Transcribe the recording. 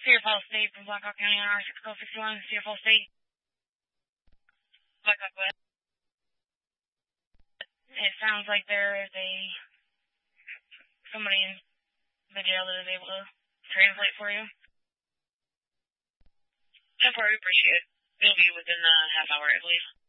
Cedar Falls State from Blackhawk County on R6061, Cedar Falls State. Blackhawk West. It sounds like there is somebody in the jail that is able to translate for you. No problem, appreciate it. It'll be within a half hour, I believe.